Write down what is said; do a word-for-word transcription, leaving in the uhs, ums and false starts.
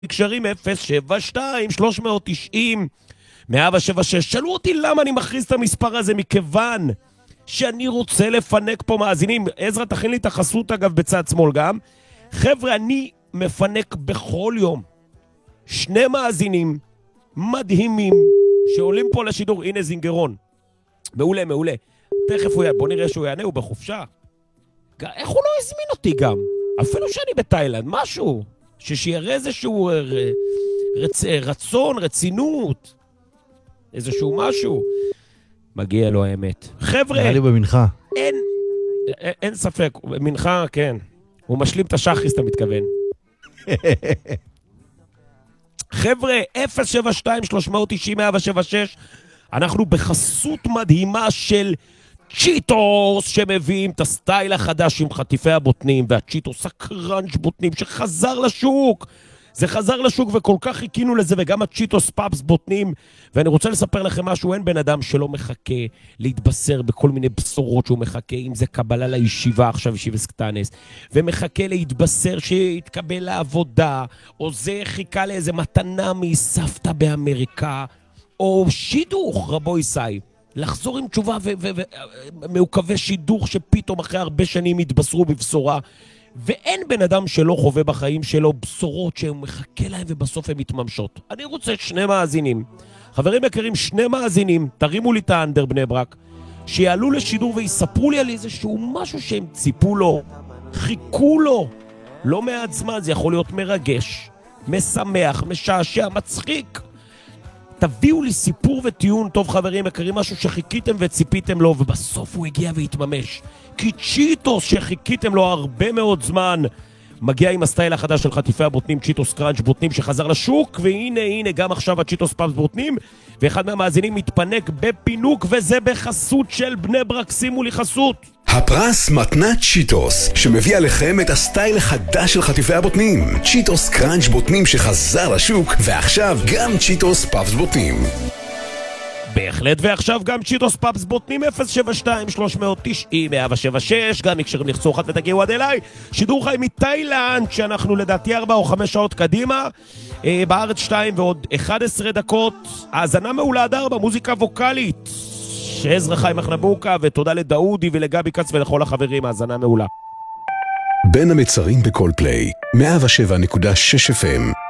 קשרים אפס שבע שתיים שלוש תשעים מאה שבע שש. שאלו אותי למה אני מכריז את המספר הזה, מכיוון שאני רוצה לפנק פה מאזינים. עזרא, תכין לי את החסות אגב בצד שמאל גם. חבר'ה, אני מפנק בכל יום שני מאזינים מדהימים שעולים פה לשידור. הנה זינגרון, מעולה מעולה, תכף הוא יענה, בוא נראה שהוא יענה, הוא בחופשה. איך הוא לא הזמין אותי גם? אפילו שאני בתאילנד, משהו ששיראה איזשהו רצ... רצון, רצינות, איזשהו משהו. מגיע לו האמת. חבר'ה, נראה לי במנחה. אין, אין ספק, מנחה, כן. הוא משלים את השחריס, אתה מתכוון. חבר'ה, אפס שבע שתיים שלוש תשעים מאה שבע שש, אנחנו בחסות מדהימה של צ'יטוס, שמביאים את הסטייל החדש עם חטיפי הבוטנים, והצ'יטוס הקראנץ' בוטנים שחזר לשוק. זה חזר לשוק וכל כך חיכינו לזה, וגם הצ'יטוס פאפס בוטנים. ואני רוצה לספר לכם משהו, אין בן אדם שלא מחכה להתבשר בכל מיני בשורות שהוא מחכה, אם זה קבלה לישיבה, עכשיו ישיבס קטנס, ומחכה להתבשר שיתקבל לעבודה, או זה חיכה לאיזה מתנה מסבתא באמריקה, או שידוך, רבו ישי, לחזור עם תשובה ומעוקבי שידוך שפתאום אחרי הרבה שנים יתבשרו בבשורה. ואין בן אדם שלא חווה בחיים שלו בשורות שהוא מחכה להם ובסוף הן מתממשות. אני רוצה שני מאזינים, חברים יקרים, שני מאזינים, תרימו לי את האנדר בני ברק, שיעלו לשידור ויספרו לי על איזשהו משהו שהם ציפו לו, חיכו לו לא מעט זמן. זה יכול להיות מרגש, משמח, משעשע, מצחיק. תביאו לי סיפור וטיעון טוב, חברים יקרים, משהו שחיכיתם וציפיתם לו ובסוף הוא הגיע והתממש. כי צ'יטוס שחיכיתם לו הרבה מאוד זמן מגיע עם הסטייל החדש של חטיפי הבוטנים, צ'יטוס קראנץ' בוטנים שחזר לשוק. והנה הנה גם עכשיו הצ'יטוס פאפס בוטנים, ואחד מהמאזינים מתפנק בפינוק, וזה בחסות של בני ברק. שימו לי חסות. הפרס מתנת צ'יטוס, שמביא עליכם את הסטייל החדש של חטיפי הבוטנים, צ'יטוס קראנץ' בוטנים שחזר לשוק, ועכשיו גם צ'יטוס פאפס בוטנים. בהחלט, ועכשיו גם צ'יטוס פאפס בוטנים אפס שבע שתיים שלוש תשעים מאה שבע שש, גם מקשרים לחצו אחת ותגיעו עד אליי. שידור חי מתאילנד, שאנחנו לדעתי ארבע או חמש שעות קדימה, אה, בארץ שתיים ועוד אחת עשרה דקות. האזנה מעולה עד ארבע, מוזיקה ווקלית שעזרא חיים מחנבוקה, ותודה לדאודי ולגבי קץ ולכל החברים. האזנה מעולה. בין המצרים בכל פליי, מאה שבע נקודה שש אף אם.